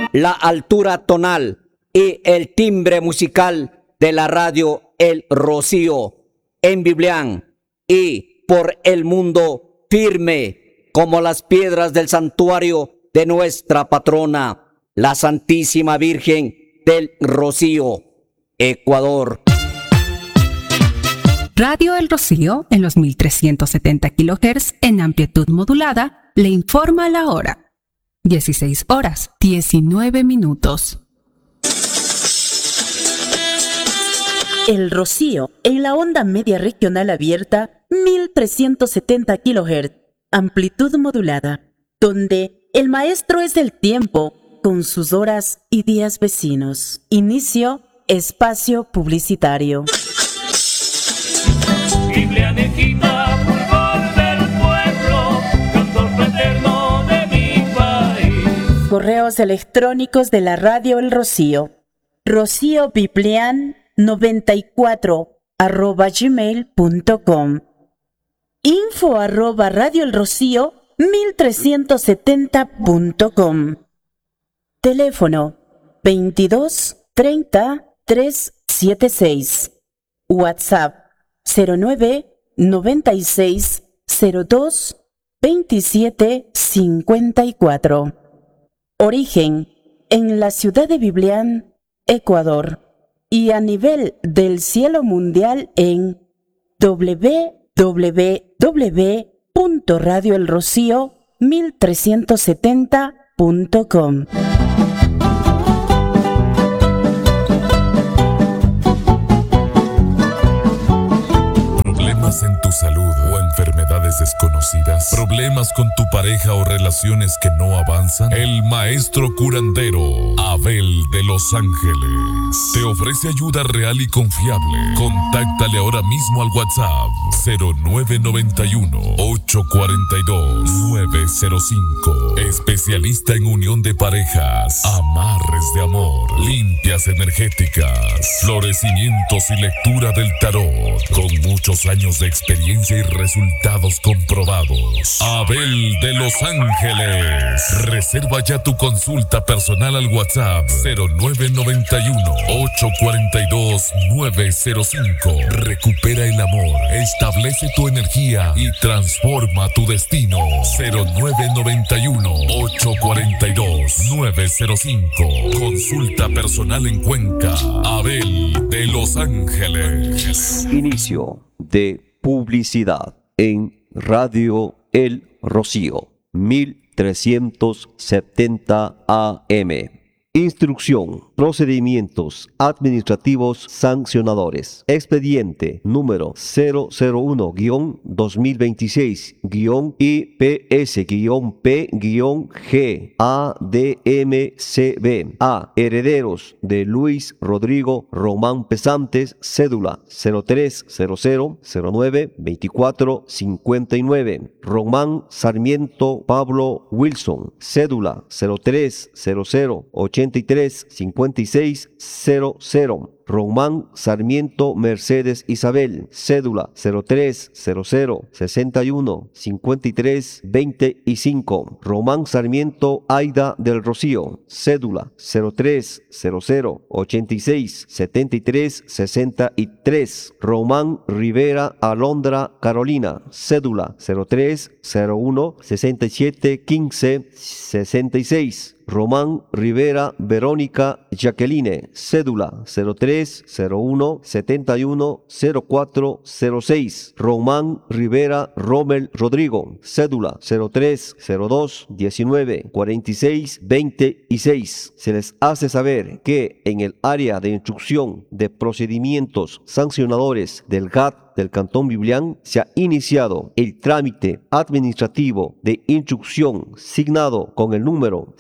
la altura tonal y el timbre musical de la radio El Rocío en Biblián y por el mundo firme como las piedras del santuario de nuestra patrona, la Santísima Virgen del Rocío, Ecuador. Radio El Rocío, en los 1370 kHz en amplitud modulada, le informa la hora. 16 horas, 19 minutos. El Rocío, en la onda media regional abierta, 1370 kHz, amplitud modulada, donde el maestro es el tiempo, con sus horas y días vecinos. Inicio, espacio publicitario. Biblia Nejita, fulgor del pueblo, cantor fraterno de mi país. Correos electrónicos de la radio El Rocío. rociobiblian94@gmail.com. info@radioelrocío1370.com. Teléfono 22 30 376. WhatsApp 09 96 02 27 54. Origen en la ciudad de Biblián, Ecuador, y a nivel del cielo mundial en www.radioelrocío1370.com. ¿Problemas en tu salud o enfermedades desconocidas? ¿Problemas con tu pareja o relaciones que no avanzan? El maestro curandero Abel de Los Ángeles te ofrece ayuda real y confiable. Contáctale ahora mismo al WhatsApp 0991-842-905. Especialista en unión de parejas, amarres de amor, limpias energéticas, florecimientos y lectura del tarot, con muchos años de experiencia y resultados comprobados. Abel de Los Ángeles. Reserva ya tu consulta personal al WhatsApp 0991-842-905. Recupera el amor, establece tu energía y transforma tu destino. 0991-842-905. Consulta personal en Cuenca. Abel de Los Ángeles. Inicio de publicidad en Radio El Rocío, 1370 AM. Instrucción, procedimientos administrativos sancionadores. Expediente número 001-2026-PS-P-GADMCB. A. Herederos de Luis Rodrigo Román Pesantes, cédula 0300092459. Román Sarmiento Pablo Wilson, cédula 0300835600. Román Sarmiento Mercedes Isabel, cédula 0300615325. Román Sarmiento Aida del Rocío, cédula 0300867363. Román Rivera Alondra Carolina, cédula 0301671566. Román Rivera Verónica Jacqueline, cédula 0301710406. Román Rivera Rommel Rodrigo, cédula 0302194626. Se les hace saber que en el área de instrucción de procedimientos sancionadores del GAT del Cantón Biblián se ha iniciado el trámite administrativo de instrucción signado con el número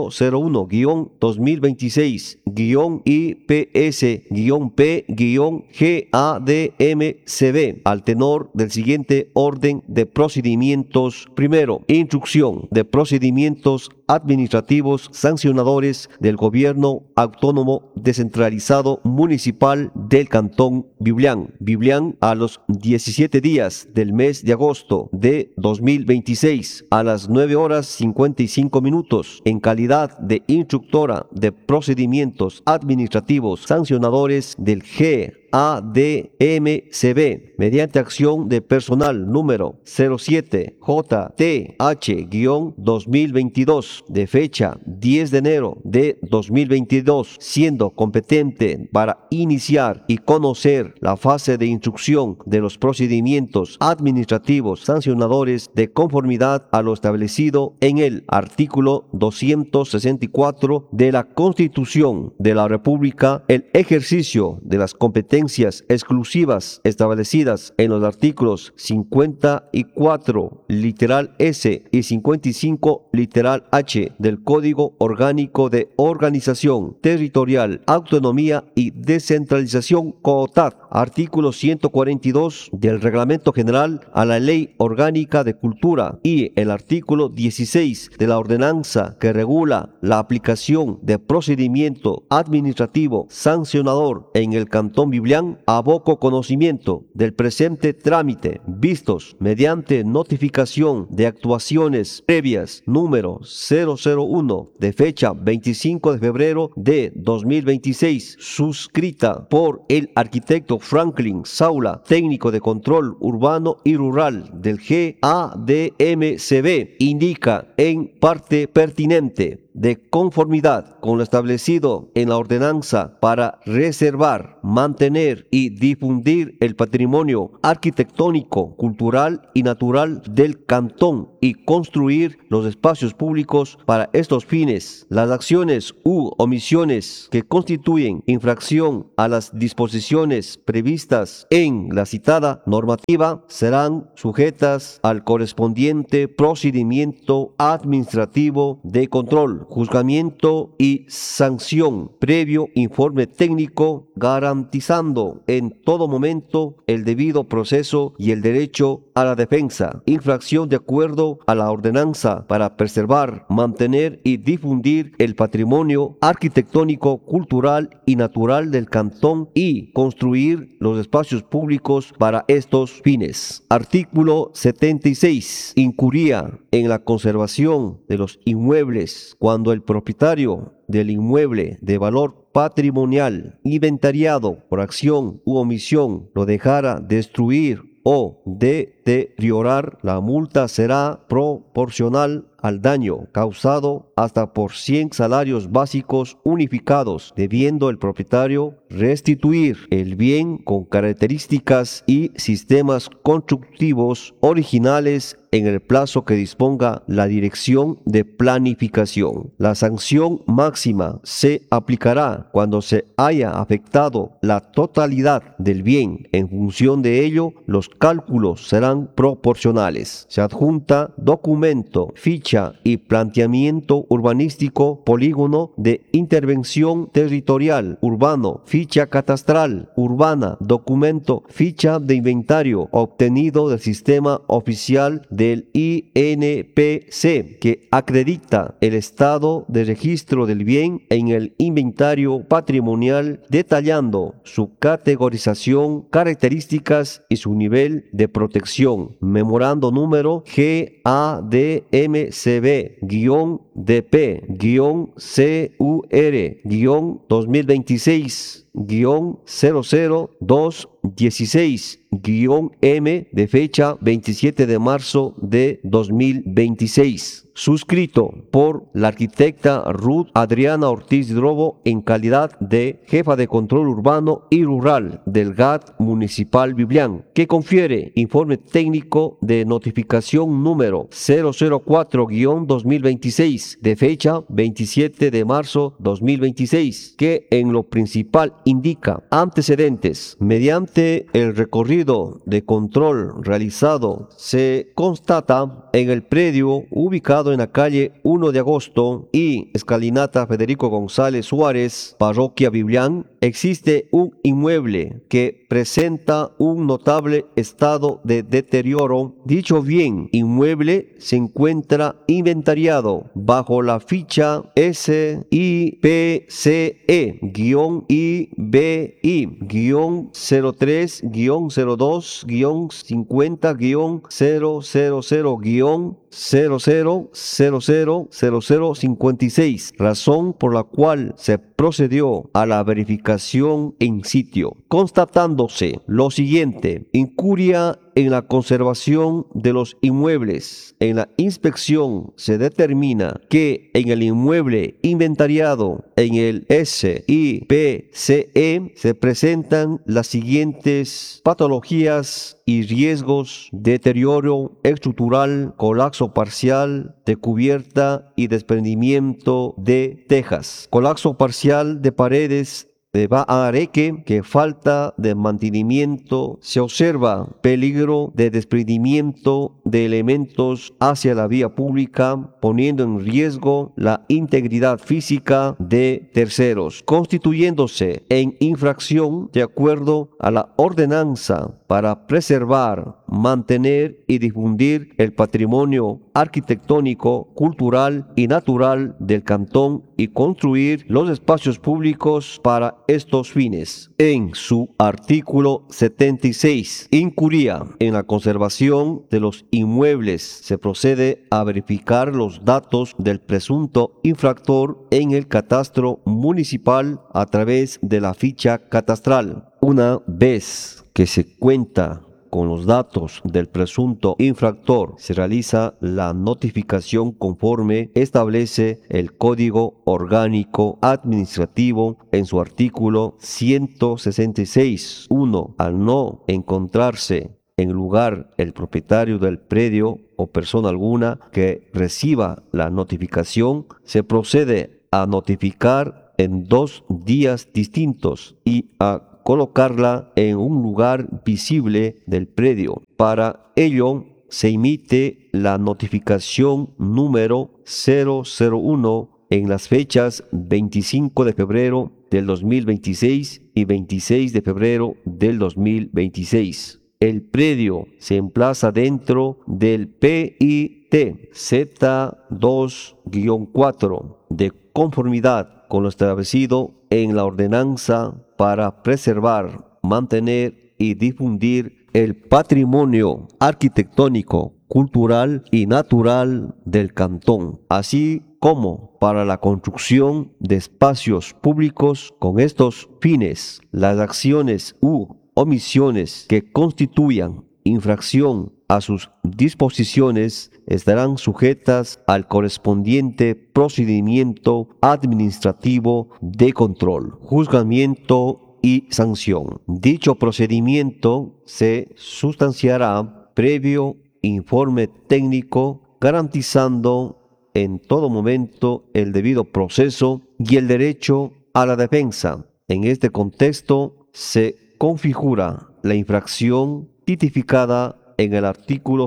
001-2026-IPS-P-GADMCB al tenor del siguiente orden de procedimientos. Primero, instrucción de procedimientos administrativos sancionadores del Gobierno Autónomo Descentralizado Municipal del Cantón Biblián. Biblián, a los 17 días del mes de agosto de 2026, a las 9 horas 55 minutos, en calidad de instructora de procedimientos administrativos sancionadores del GADMCB, mediante acción de personal número 07JTH-2022, de fecha 10 de enero de 2022, siendo competente para iniciar y conocer la fase de instrucción de los procedimientos administrativos sancionadores de conformidad a lo establecido en el artículo 264 de la Constitución de la República, el ejercicio de las competencias exclusivas establecidas en los artículos 54 literal S y 55 literal H del Código Orgánico de Organización Territorial, Autonomía y Descentralización COTAD, artículo 142 del Reglamento General a la Ley Orgánica de Cultura y el artículo 16 de la ordenanza que regula la aplicación de procedimiento administrativo sancionador en el Cantón Biblián, aboco conocimiento del presente trámite, vistos mediante notificación de actuaciones previas número 001 de fecha 25 de febrero de 2026, suscrita por el arquitecto Franklin Saula, técnico de control urbano y rural del GADMCB, indica en parte pertinente de conformidad con lo establecido en la ordenanza para reservar, mantener y difundir el patrimonio arquitectónico, cultural y natural del cantón y construir los espacios públicos para estos fines. Las acciones u omisiones que constituyen infracción a las disposiciones previstas en la citada normativa serán sujetas al correspondiente procedimiento administrativo de control, juzgamiento y sanción, previo informe técnico, garantizando en todo momento el debido proceso y el derecho a la defensa. Infracción de acuerdo a la ordenanza para preservar, mantener y difundir el patrimonio arquitectónico, cultural y natural del cantón y construir los espacios públicos para estos fines. Artículo 76. Incuría en la conservación de los inmuebles cuando el propietario del inmueble de valor patrimonial inventariado por acción u omisión lo dejara destruir o deteriorar, la multa será proporcional al daño causado hasta por 100 salarios básicos unificados, debiendo el propietario restituir el bien con características y sistemas constructivos originales en el plazo que disponga la Dirección de Planificación. La sanción máxima se aplicará cuando se haya afectado la totalidad del bien. En función de ello, los cálculos serán proporcionales. Se adjunta documento, ficha y planteamiento urbanístico, polígono de intervención territorial urbano, ficha catastral urbana, documento, ficha de inventario obtenido del sistema oficial del INPC que acredita el estado de registro del bien en el inventario patrimonial, detallando su categorización, características y su nivel de protección. Memorando número GADMCB-DP-CUR-00216-M de fecha 27 de marzo de 2026. Suscrito por la arquitecta Ruth Adriana Ortiz Drobo en calidad de jefa de control urbano y rural del GAD Municipal Biblián, que confiere informe técnico de notificación número 004-2026 de fecha 27 de marzo 2026, que en lo principal indica antecedentes. Mediante el recorrido de control realizado, se constata en el predio ubicado en la calle 1 de agosto y escalinata Federico González Suárez, Parroquia Biblián, existe un inmueble que presenta un notable estado de deterioro, dicho bien inmueble se encuentra inventariado bajo la ficha SIP-03-02-03-000-00000056, razón por la cual se procedió a la verificación en sitio, constatándose lo siguiente: incuria en la conservación de los inmuebles. En la inspección se determina que en el inmueble inventariado en el SIPCE se presentan las siguientes patologías y riesgos: deterioro estructural, colapso parcial de cubierta y desprendimiento de tejas, colapso parcial de paredes de bahareque, que falta de mantenimiento. Se observa peligro de desprendimiento de elementos hacia la vía pública, poniendo en riesgo la integridad física de terceros, constituyéndose en infracción de acuerdo a la ordenanza para preservar, mantener y difundir el patrimonio arquitectónico, cultural y natural del cantón y construir los espacios públicos para estos fines. En su artículo 76, incuria en la conservación de los inmuebles, se procede a verificar los datos del presunto infractor en el catastro municipal a través de la ficha catastral. Una vez que se cuenta con los datos del presunto infractor, se realiza la notificación conforme establece el Código Orgánico Administrativo en su artículo 166.1. Al no encontrarse en lugar el propietario del predio o persona alguna que reciba la notificación, se procede a notificar en 2 días distintos y a colocarla en un lugar visible del predio. Para ello se emite la notificación número 001 en las fechas 25 de febrero del 2026 y 26 de febrero del 2026. El predio se emplaza dentro del PIT Z2-4 de conformidad con lo establecido en la ordenanza para preservar, mantener y difundir el patrimonio arquitectónico, cultural y natural del cantón, así como para la construcción de espacios públicos con estos fines. Las acciones u omisiones que constituyan infracción a sus disposiciones estarán sujetas al correspondiente procedimiento administrativo de control, juzgamiento y sanción. Dicho procedimiento se sustanciará previo informe técnico, garantizando en todo momento el debido proceso y el derecho a la defensa. En este contexto se configura la infracción tipificada en el artículo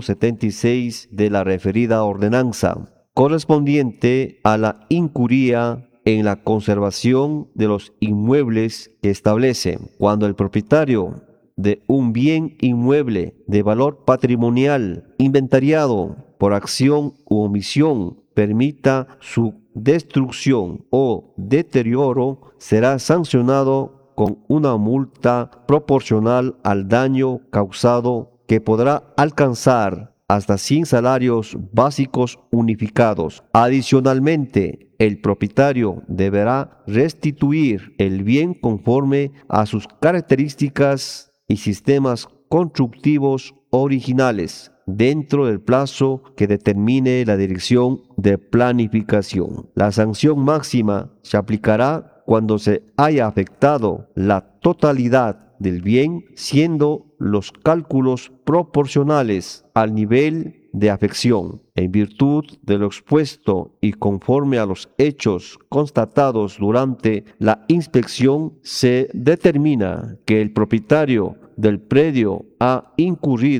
76 de la referida ordenanza, correspondiente a la incuria en la conservación de los inmuebles, que establece: cuando el propietario de un bien inmueble de valor patrimonial inventariado por acción u omisión permita su destrucción o deterioro, será sancionado con una multa proporcional al daño causado, que podrá alcanzar hasta 100 salarios básicos unificados. Adicionalmente, el propietario deberá restituir el bien conforme a sus características y sistemas constructivos originales, dentro del plazo que determine la Dirección de Planificación. La sanción máxima se aplicará cuando se haya afectado la totalidad del bien, siendo los cálculos proporcionales al nivel de afección. En virtud de lo expuesto y conforme a los hechos constatados durante la inspección, se determina que el propietario del predio ha incurrido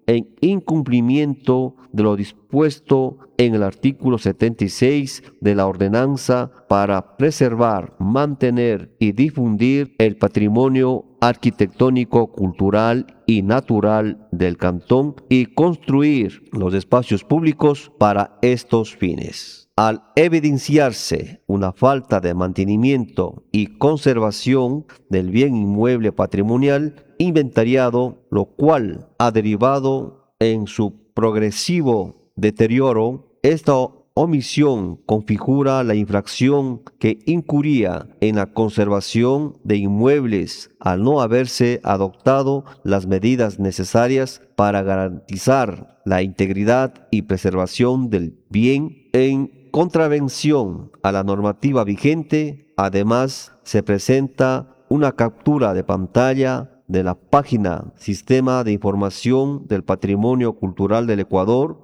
en incumplimiento de lo dispuesto en el artículo 76 de la ordenanza para preservar, mantener y difundir el patrimonio arquitectónico, cultural y natural del cantón y construir los espacios públicos para estos fines. Al evidenciarse una falta de mantenimiento y conservación del bien inmueble patrimonial inventariado, lo cual ha derivado en su progresivo deterioro, esta omisión configura la infracción que incurría en la conservación de inmuebles al no haberse adoptado las medidas necesarias para garantizar la integridad y preservación del bien en contravención a la normativa vigente. Además, se presenta una captura de pantalla de la página Sistema de Información del Patrimonio Cultural del Ecuador,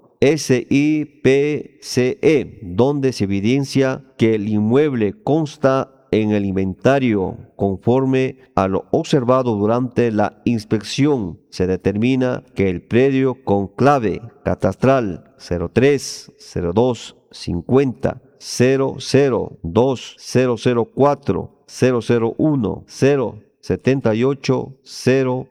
SIPCE, donde se evidencia que el inmueble consta en el inventario conforme a lo observado durante la inspección. Se determina que el predio con clave catastral 03 02 50 002 004 001 078 000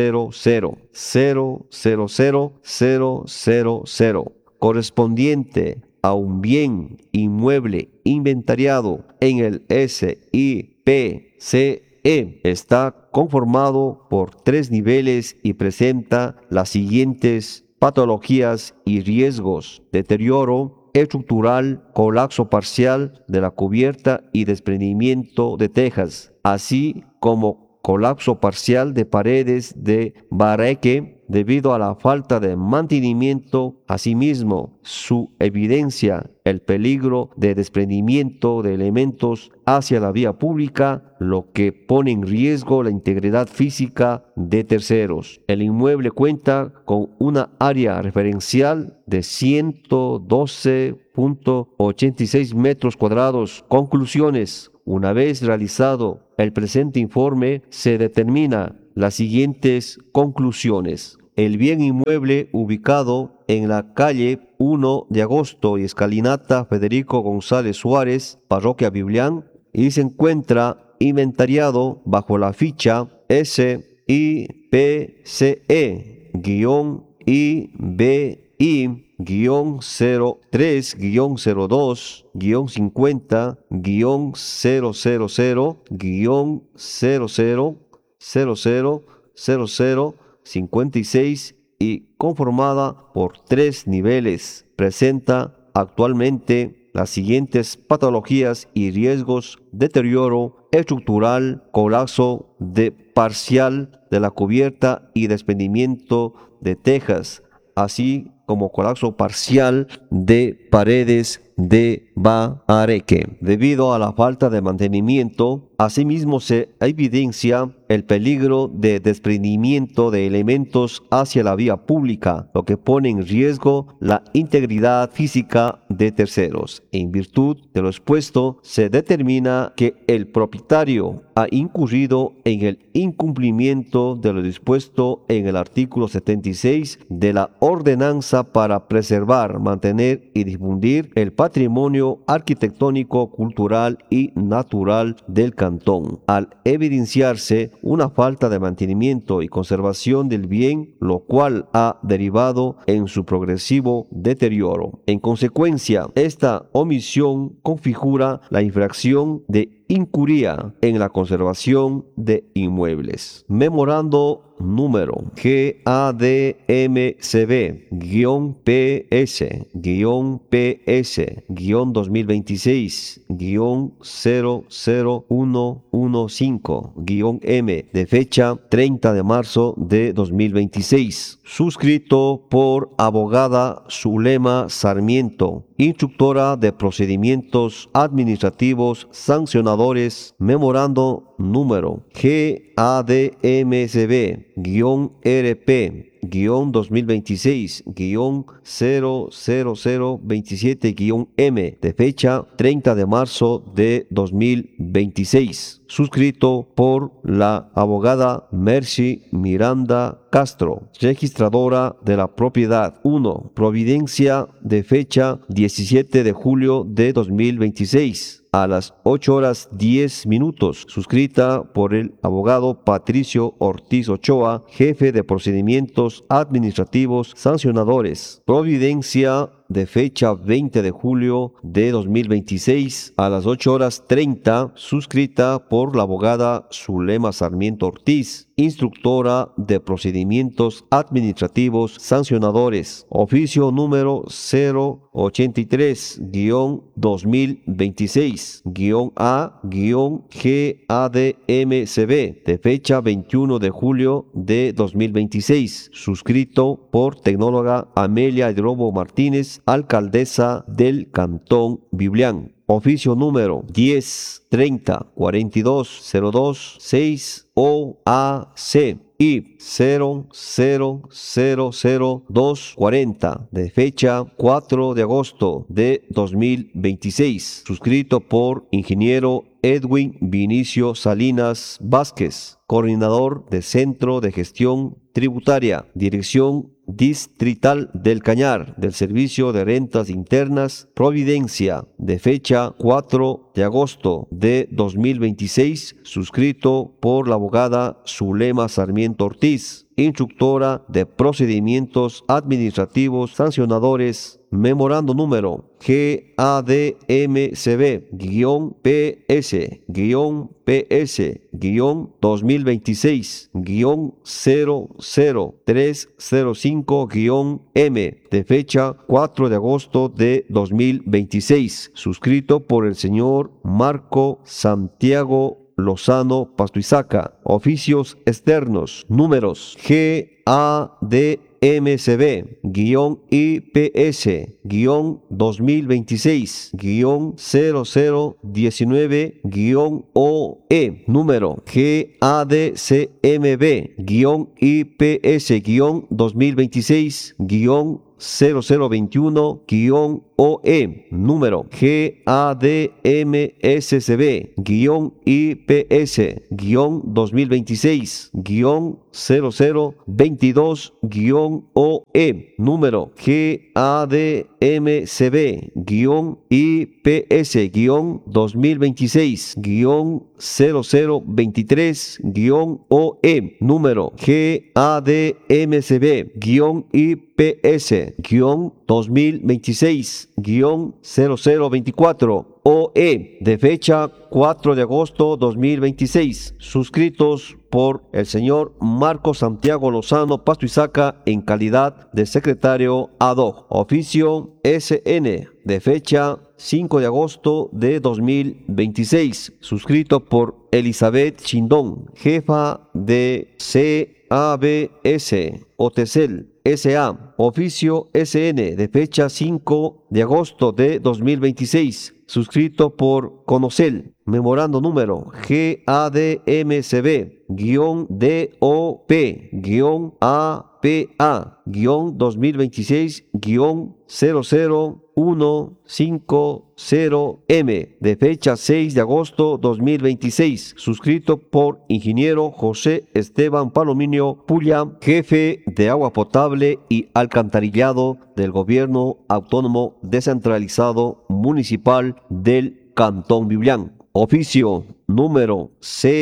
correspondiente a un bien inmueble inventariado en el SIPCE está conformado por 3 niveles y presenta las siguientes patologías y riesgos: deterioro estructural, colapso parcial de la cubierta y desprendimiento de tejas, así como colapso parcial de paredes de bareque debido a la falta de mantenimiento. Asimismo, su evidencia el peligro de desprendimiento de elementos hacia la vía pública, lo que pone en riesgo la integridad física de terceros. El inmueble cuenta con una área referencial de 112.86 metros cuadrados. Conclusiones: una vez realizado el presente informe, se determina las siguientes conclusiones. El bien inmueble ubicado en la calle 1 de agosto y escalinata Federico González Suárez, Parroquia Biblián, y se encuentra inventariado bajo la ficha SIPI-B-I-00-50-00000056 y conformada por 3 niveles. Presenta actualmente las siguientes patologías y riesgos: deterioro estructural, colapso parcial de la cubierta y desprendimiento de tejas, así como colapso parcial de paredes de bareque. Debido a la falta de mantenimiento, asimismo se evidencia el peligro de desprendimiento de elementos hacia la vía pública, lo que pone en riesgo la integridad física de terceros. En virtud de lo expuesto, se determina que el propietario ha incurrido en el incumplimiento de lo dispuesto en el artículo 76 de la ordenanza para preservar, mantener y difundir el patrimonio arquitectónico, cultural y natural del cantón, al evidenciarse una falta de mantenimiento y conservación del bien, lo cual ha derivado en su progresivo deterioro. En consecuencia, esta omisión configura la infracción de incuria en la conservación de inmuebles. Memorando número GADMCB-PS-PS-00115-M de fecha 30 de marzo de 2026, suscrito por abogada Zulema Sarmiento, instructora de procedimientos administrativos sancionadores. Memorando número GADMCB-RP CB-2026-00027-M de fecha 30 de marzo de 2026, suscrito por la abogada Mercy Miranda Castro, registradora de la propiedad. 1. Providencia de fecha 17 de julio de 2026. A las 8:10, suscrita por el abogado Patricio Ortiz Ochoa, jefe de procedimientos administrativos sancionadores. Providencia de fecha 20 de julio de 2026 a las 8:30, suscrita por la abogada Zulema Sarmiento Ortiz, instructora de procedimientos administrativos sancionadores. Oficio número 083-2026-A-GADMCB de fecha 21 de julio de 2026, suscrito por tecnóloga Amelia Drobo Martínez, alcaldesa del Cantón Biblián. Oficio número 10-30-42-02-6 OAC y 0000240 de fecha 4 de agosto de 2026, suscrito por ingeniero Edwin Vinicio Salinas Vázquez, coordinador de Centro de Gestión Tributaria, Dirección Distrital del Cañar, del Servicio de Rentas Internas, Providencia, de fecha 4 de agosto de 2026, suscrito por la abogada Zulema Sarmiento Ortiz, instructora de procedimientos administrativos sancionadores. Memorando número GADMCB-PS-PS-2026-00305-M de fecha 4 de agosto de 2026, suscrito por el señor Marco Santiago Lozano Pastuizaca. Oficios externos. Números GADMCB-IPS-0019-OE. Número GADCMB-IPS-2026-0021-OE. Número GADMSCB-IPS-2026-0022-OE. Número GADMCB-IPS-2026-0023-OE. Número GADMCB-IPS-2026-0024 de fecha 4 de agosto 2026, suscritos por el señor Marco Santiago Lozano Pastuizaca en calidad de secretario ad hoc. Oficio SN de fecha 5 de agosto de 2026, suscrito por Elizabeth Chindón, jefa de CABS Otesel S.A. Oficio SN de fecha 5 de agosto de 2026, suscrito por Conocel. Memorando número GADMCB-DOP-APA-00150M de fecha 6 de agosto 2026, suscrito por ingeniero José Esteban Palominio Pulla, jefe de agua potable y alcantarillado del Gobierno Autónomo Descentralizado Municipal del Cantón Biblián. Oficio número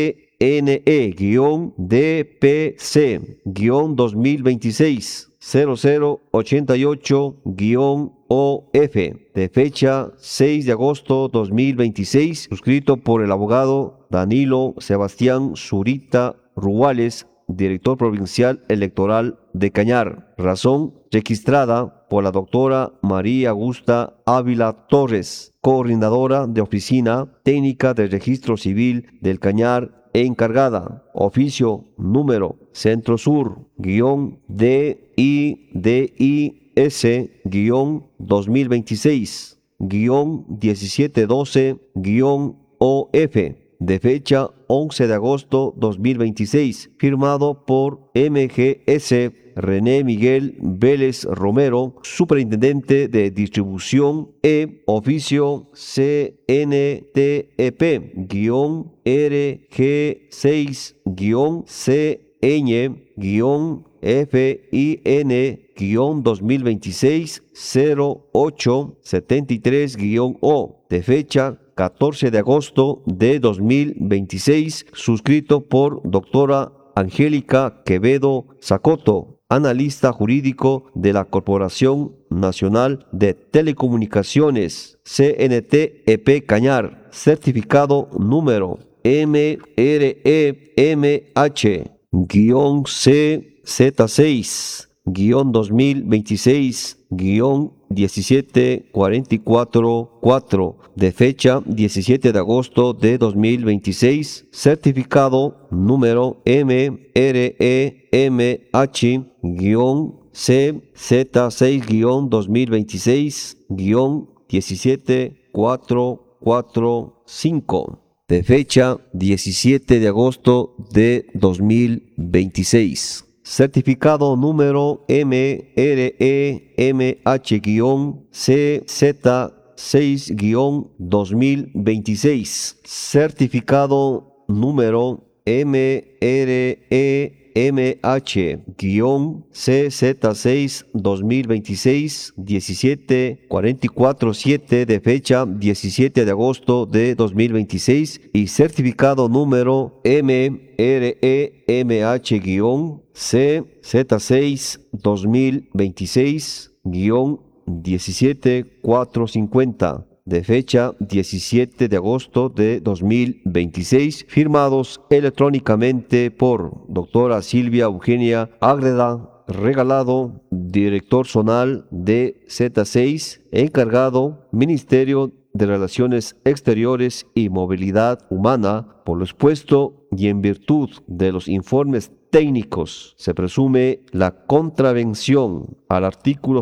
CNE-DPC-2026-0088-OF de fecha 6 de agosto 2026, suscrito por el abogado Danilo Sebastián Zurita Ruales, director provincial electoral de Cañar. Razón registrada por la doctora María Augusta Ávila Torres, coordinadora de Oficina Técnica de Registro Civil del Cañar, encargada. Oficio número Centro Sur-DIDIS-2026-1712-OF de fecha 11 de agosto 2026, firmado por MGS René Miguel Vélez Romero, Superintendente de Distribución oficio CNTEP-CN-FIN-2026-0873-O, de fecha 14 de agosto de 2026, suscrito por doctora Angélica Quevedo Zacoto, analista jurídico de la Corporación Nacional de Telecomunicaciones, CNTEP Cañar, certificado número MREMH-CZ6-2026-17444, de fecha 17 de agosto de 2026, certificado número MREMH-CZ6-2026-17445, de fecha 17 de agosto de 2026. Certificado número MREMH-CZ6-2026. Certificado número MREMH-CZ6-2026-17447, de fecha 17 de agosto de 2026, y certificado número MREMH-CZ6-2026-17450, de fecha 17 de agosto de 2026, firmados electrónicamente por doctora Silvia Eugenia Ágreda Regalado, director zonal de Z6, encargado Ministerio de Relaciones Exteriores y Movilidad Humana. Por lo expuesto y en virtud de los informes técnicos, se presume la contravención al artículo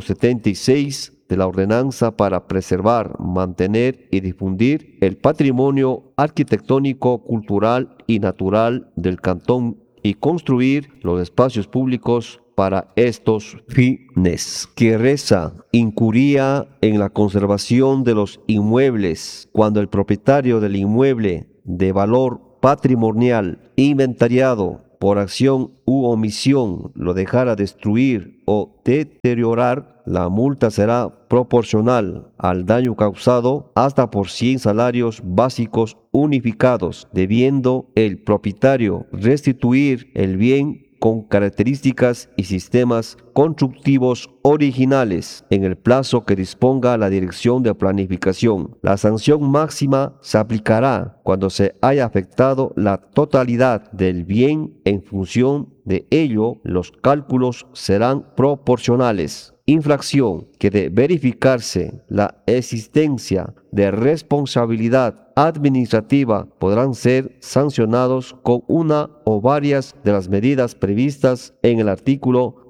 76 de la Ordenanza para preservar, mantener y difundir el patrimonio arquitectónico, cultural y natural del cantón y construir los espacios públicos para estos fines. Que reza, incuría en la conservación de los inmuebles cuando el propietario del inmueble de valor patrimonial inventariado por acción u omisión lo dejara destruir o deteriorar, la multa será proporcional al daño causado hasta por 100 salarios básicos unificados, debiendo el propietario restituir el bien con características y sistemas constructivos originales en el plazo que disponga la Dirección de Planificación. La sanción máxima se aplicará cuando se haya afectado la totalidad del bien. En función de ello, los cálculos serán proporcionales. Infracción que de verificarse la existencia de responsabilidad administrativa podrán ser sancionados con una o varias de las medidas previstas en el artículo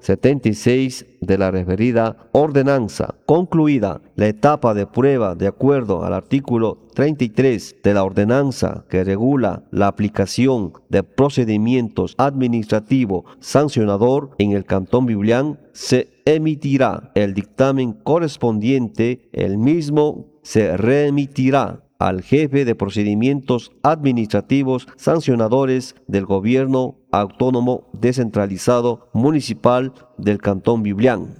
76 de la referida ordenanza. Concluida la etapa de prueba de acuerdo al artículo 33 de la ordenanza que regula la aplicación de procedimientos administrativos sancionador en el Cantón Biblián, se emitirá el dictamen correspondiente. El mismo se remitirá al jefe de procedimientos administrativos sancionadores del Gobierno Autónomo Descentralizado Municipal del Cantón Biblián,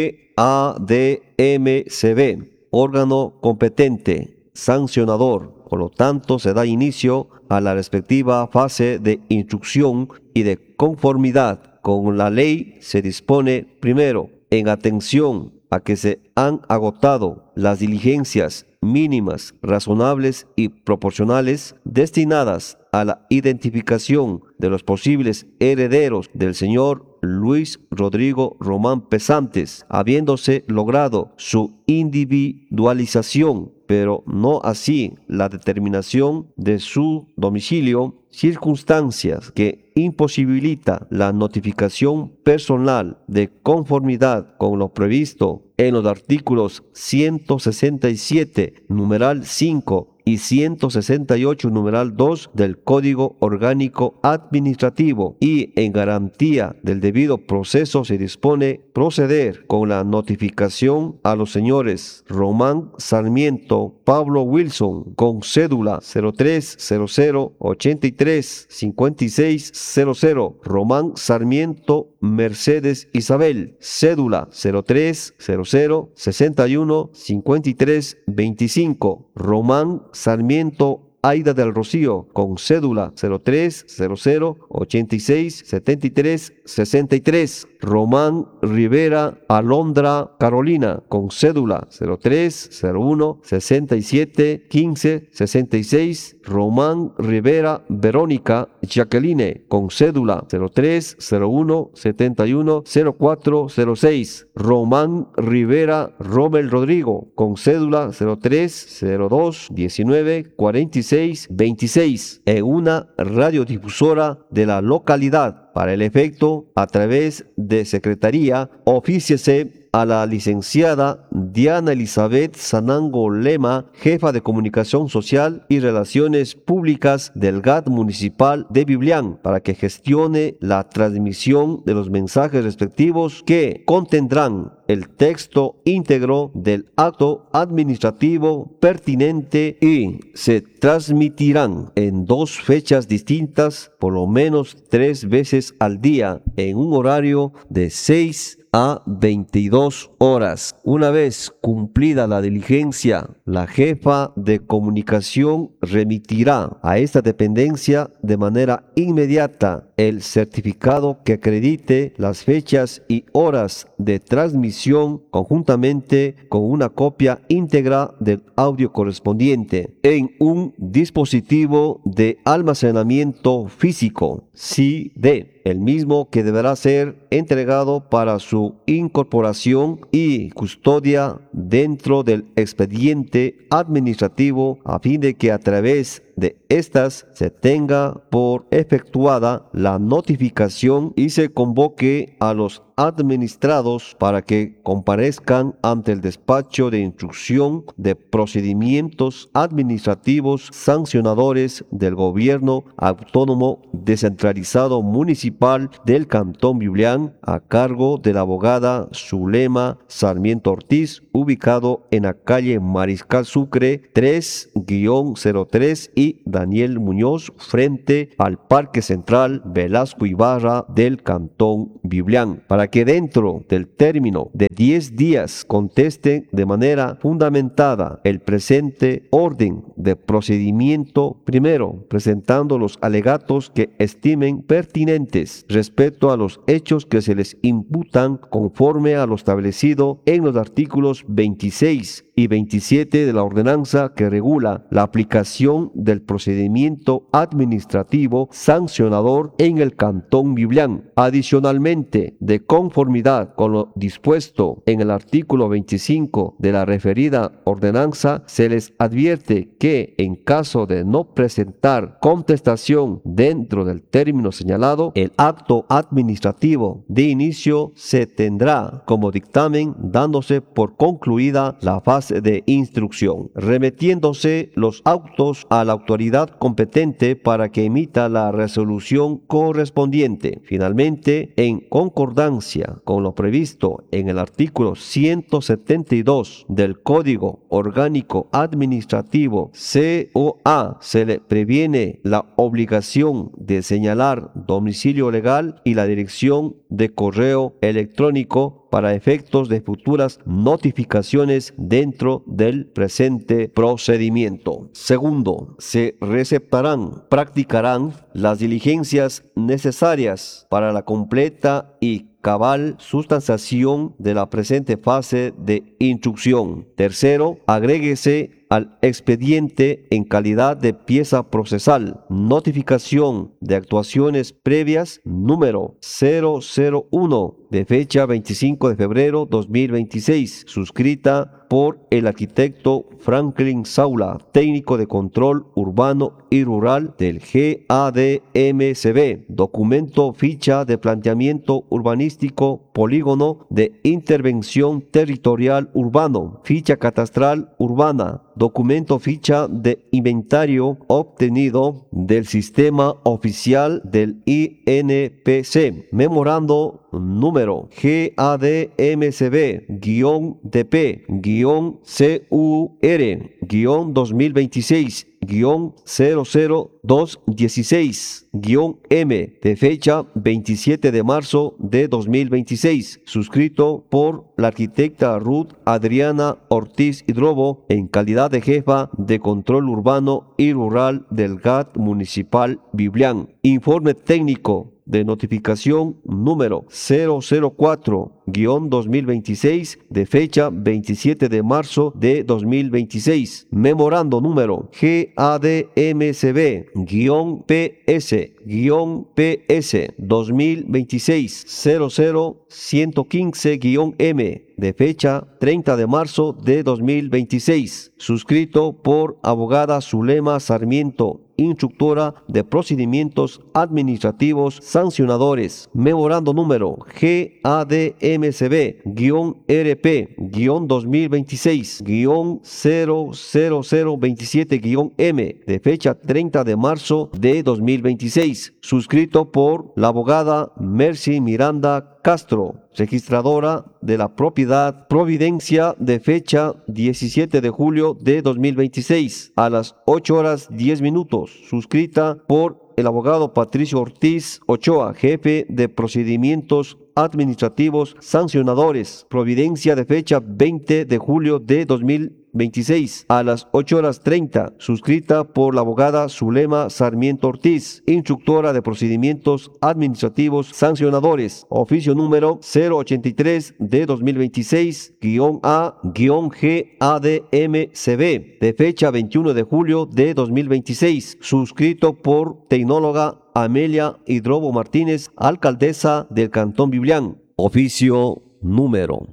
GADMCB, órgano competente sancionador. Por lo tanto, se da inicio a la respectiva fase de instrucción y de conformidad con la ley. Se dispone, primero, en atención a que se han agotado las diligencias mínimas, razonables y proporcionales destinadas a la identificación de los posibles herederos del señor Luis Rodrigo Román Pesantes, habiéndose logrado su individualización, pero no así la determinación de su domicilio, circunstancias que imposibilita la notificación personal de conformidad con lo previsto en los artículos 167, numeral 5 y 168 numeral 2 del Código Orgánico Administrativo, y en garantía del debido proceso se dispone proceder con la notificación a los señores Román Sarmiento Pablo Wilson con cédula 0300835600, Román Sarmiento Mercedes Isabel, cédula 0300615325, Román Sarmiento Aida del Rocío con cédula 0300867363, Román Rivera Alondra Carolina con cédula 0301671566, Román Rivera Verónica Jacqueline con cédula 0301710406, Román Rivera Rommel Rodrigo con cédula 0302194626, en una radiodifusora de la localidad. Para el efecto, a través de Secretaría, ofíciese a la licenciada Diana Elizabeth Sanango Lema, jefa de Comunicación Social y Relaciones Públicas del GAT Municipal de Biblián, para que gestione la transmisión de los mensajes respectivos que contendrán el texto íntegro del acto administrativo pertinente y se transmitirán en 2 fechas distintas, por lo menos 3 veces al día, en un horario de 6 a 22 horas. Una vez cumplida la diligencia, la jefa de comunicación remitirá a esta dependencia de manera inmediata el certificado que acredite las fechas y horas de transmisión, conjuntamente con una copia íntegra del audio correspondiente en un dispositivo de almacenamiento físico, CD, el mismo que deberá ser entregado para su incorporación y custodia dentro del expediente administrativo, a fin de que a través de estas se tenga por efectuada la notificación y se convoque a los administrados para que comparezcan ante el despacho de instrucción de procedimientos administrativos sancionadores del gobierno autónomo descentralizado municipal del Cantón Biblián, a cargo de la abogada Zulema Sarmiento Ortiz, ubicado en la calle Mariscal Sucre 3-03 y Daniel Muñoz, frente al Parque Central Velasco Ibarra del Cantón Biblián, para que dentro del término de 10 días contesten de manera fundamentada el presente orden de procedimiento, primero presentando los alegatos que estimen pertinentes respecto a los hechos que se les imputan conforme a lo establecido en los artículos 26 y 27 de la ordenanza que regula la aplicación del procedimiento administrativo sancionador en el Cantón Biblián. Adicionalmente, de conformidad con lo dispuesto en el artículo 25 de la referida ordenanza, se les advierte que en caso de no presentar contestación dentro del término señalado, el acto administrativo de inicio se tendrá como dictamen, dándose por concluida la fase de instrucción, remitiéndose los autos a la autoridad competente para que emita la resolución correspondiente. Finalmente, en concordancia con lo previsto en el artículo 172 del Código Orgánico Administrativo COA, se le previene la obligación de señalar domicilio legal y la dirección de correo electrónico para efectos de futuras notificaciones dentro del presente procedimiento. Segundo, se receptarán, practicarán las diligencias necesarias para la completa y cabal sustanciación de la presente fase de instrucción. Tercero, agréguese al expediente en calidad de pieza procesal notificación de actuaciones previas número 001 de fecha 25 de febrero 2026, suscrita por el arquitecto Franklin Saula, técnico de control urbano y rural del GADMCB. Documento ficha de planteamiento urbanístico, polígono de intervención territorial urbano, ficha catastral urbana, documento ficha de inventario obtenido del sistema oficial del INPC, memorando número GADMCB-DP-CUR-00216-M de fecha 27 de marzo de 2026, suscrito por la arquitecta Ruth Adriana Ortiz Hidrobo en calidad de jefa de control urbano y rural del GAT municipal Biblián. Informe técnico de notificación número 004-2026 de fecha 27 de marzo de 2026. Memorando número GADMCB-PS 2026-00115-M de fecha 30 de marzo de 2026, suscrito por abogada Zulema Sarmiento, instructora de procedimientos administrativos sancionadores. Memorando número GADMCB-RP-2026-00027-M de fecha 30 de marzo de 2026, suscrito por la abogada Mercy Miranda Castro, registradora de la propiedad Providencia de fecha 17 de julio de 2026 a las 8:10, suscrita por el abogado Patricio Ortiz Ochoa, jefe de procedimientos administrativos sancionadores, Providencia de fecha 20 de julio de 2026 a las 8:30, suscrita por la abogada Zulema Sarmiento Ortiz, instructora de procedimientos administrativos sancionadores, oficio número 083 de 2026-A-GADMCB de fecha 21 de julio de 2026, suscrito por tecnóloga Amelia Hidrobo Martínez, alcaldesa del Cantón Biblián. Oficio número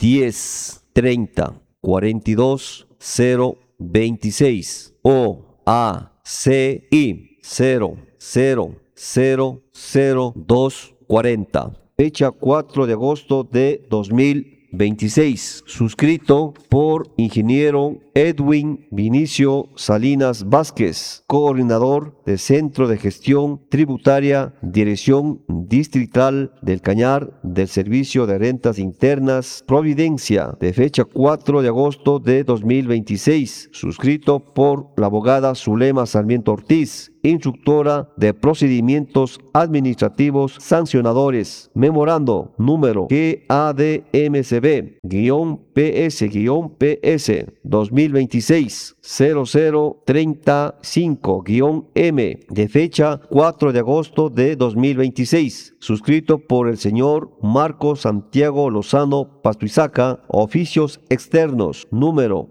1030-42026 OACI 000240. Fecha 4 de agosto de 2026. Suscrito por ingeniero Edwin Vinicio Salinas Vázquez, coordinador del Centro de Gestión Tributaria, Dirección Distrital del Cañar del Servicio de Rentas Internas Providencia, de fecha 4 de agosto de 2026, suscrito por la abogada Zulema Sarmiento Ortiz, instructora de procedimientos administrativos sancionadores. Memorando número GADMCB-PS 2026-0035-M de fecha 4 de agosto de 2026, suscrito por el señor Marco Santiago Lozano Pastuizaca, oficios externos, número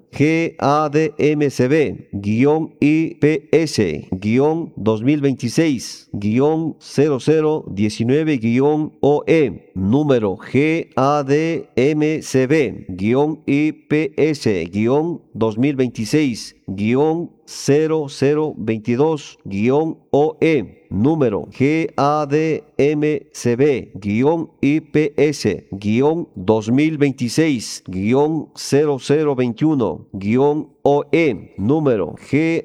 GADMCB-IPS-2026-0019-OE, número GADMCB-IPS-2026-0022-OE, número GADMCB-IPS-2026-0021-OE, número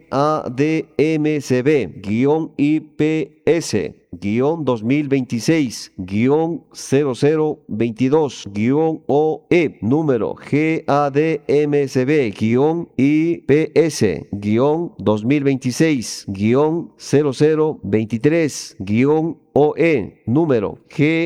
GADMCB-IPS-2026-0022-OE, número GADMCB-IPS-2026-0023-OE, número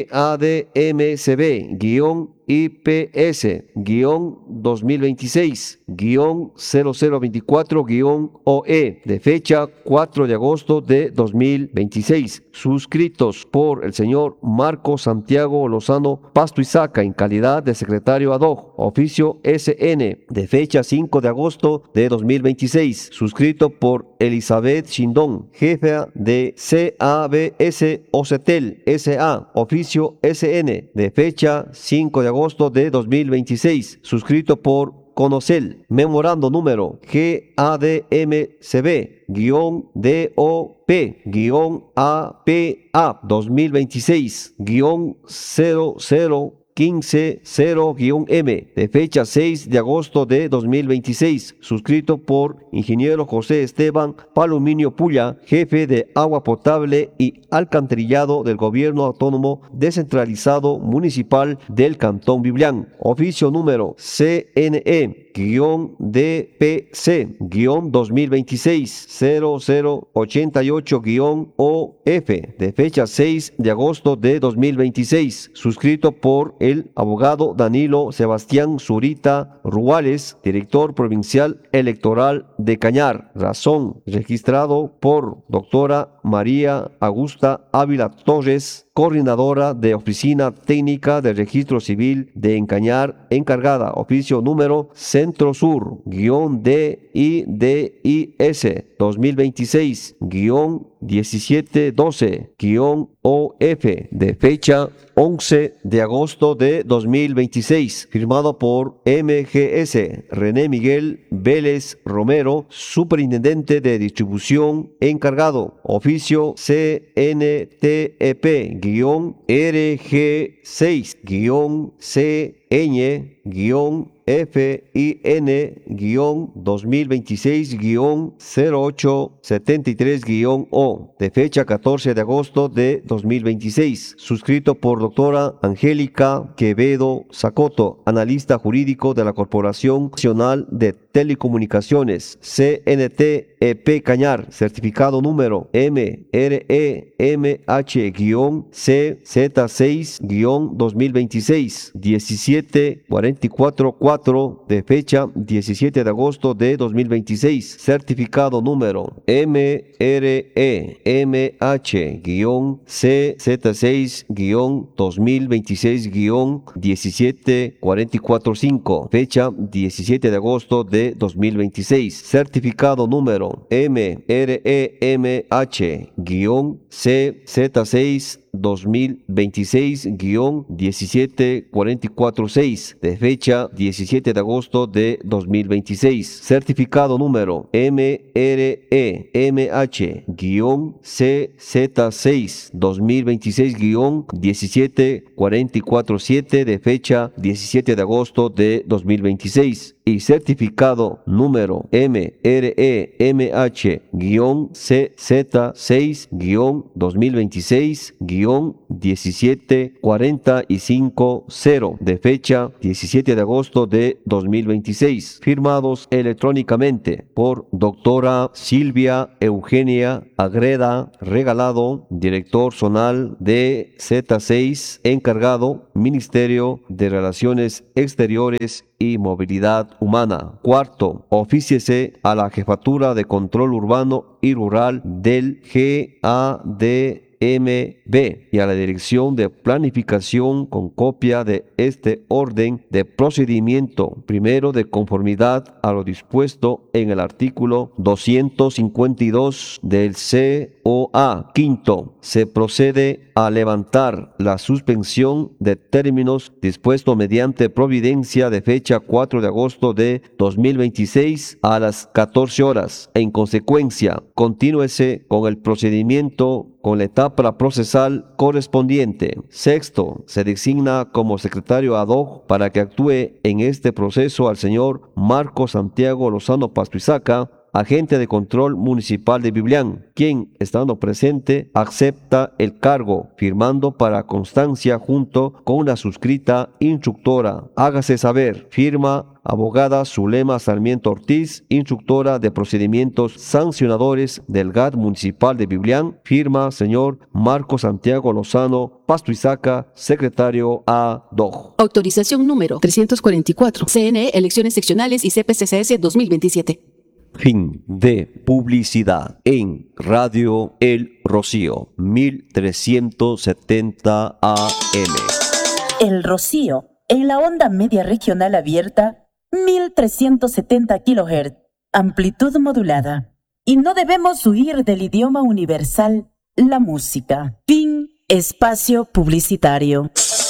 GADMCB-IPS-2026-0024-OE, de fecha 4 de agosto de 2026, suscritos por el señor Marco Santiago Lozano Pastuizaca en calidad de secretario ad hoc, oficio SN, de fecha 5 de agosto de 2026, suscrito por Elizabeth Shindón, jefa de CABS Ocetel S.A., oficio SN, de fecha 5 de agosto de 2026, suscrito por Conocel, memorando número GADMCB-DOP-APA 2026-0015-0-M, de fecha 6 de agosto de 2026, suscrito por Ingeniero José Esteban Paluminio Pulla, jefe de agua potable y alcantarillado del Gobierno Autónomo Descentralizado Municipal del Cantón Biblián. Oficio número CNE-DPC-2026-0088-OF, de fecha 6 de agosto de 2026, suscrito por el abogado Danilo Sebastián Zurita Ruales, director provincial electoral de Cañar. Razón, registrado por doctora María Augusta Ávila Torres, coordinadora de Oficina Técnica de Registro Civil de Encañar, encargada, oficio número Centro Sur-DIDIS 2026-1712-OF, de fecha 11 de agosto de 2026, firmado por MGS René Miguel Vélez Romero, superintendente de distribución, encargado, oficio CNTP-CN-FIN-2026-0873-O, de fecha 14 de agosto de 2026, suscrito por doctora Angélica Quevedo Zacoto, analista jurídico de la Corporación Nacional de Telecomunicaciones, CNTEP Cañar, certificado número MREMH-CZ6-2026 17444, de fecha 17 de agosto de 2026, certificado número MREMH-CZ6-2026-17445, fecha 17 de agosto de 2026, certificado número MREMH-CZ6 2026-17446, de fecha 17 de agosto de 2026, certificado número MREMH-CZ6 2026-17447, de fecha 17 de agosto de 2026, y certificado número MREMH-CZ6-2026-17450, de fecha 17 de agosto de 2026, firmados electrónicamente por doctora Silvia Eugenia Agreda Regalado, director zonal de Z6, encargado, Ministerio de Relaciones Exteriores y Movilidad Humana. Cuarto, ofíciese a la Jefatura de Control Urbano y Rural del GADMB y a la Dirección de Planificación con copia de este orden de procedimiento, primero, de conformidad a lo dispuesto en el artículo 252 del COA. Quinto, se procede a levantar la suspensión de términos dispuesto mediante providencia de fecha 4 de agosto de 2026 a las 14 horas. En consecuencia, continúese con el procedimiento con la etapa procesal correspondiente. Sexto, se designa como secretario ad hoc para que actúe en este proceso al señor Marco Santiago Lozano Pastuizaca, agente de control municipal de Biblián, quien, estando presente, acepta el cargo, firmando para constancia junto con una suscrita instructora. Hágase saber, firma abogada Zulema Sarmiento Ortiz, instructora de procedimientos sancionadores del GAD municipal de Biblián, firma señor Marco Santiago Lozano Pastuizaca, secretario ad hoc. Autorización número 344, CNE, Elecciones Seccionales y CPCCS 2027. Fin de publicidad en Radio El Rocío, 1370 AM. El Rocío, en la onda media regional abierta, 1370 kHz, amplitud modulada. Y no debemos huir del idioma universal, la música. Fin espacio publicitario.